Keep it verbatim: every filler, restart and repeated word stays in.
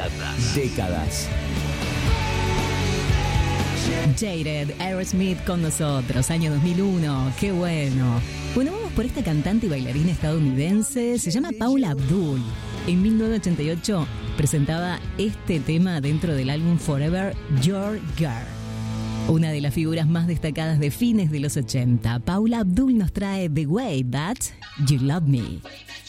Décadas. Décadas. Jaded, Aerosmith con nosotros, año dos mil uno, qué bueno. Bueno, vamos por esta cantante y bailarina estadounidense, se llama Paula Abdul. En mil novecientos ochenta y ocho presentaba este tema dentro del álbum Forever Your Girl. Una de las figuras más destacadas de fines de los ochenta, Paula Abdul nos trae The Way That You Love Me.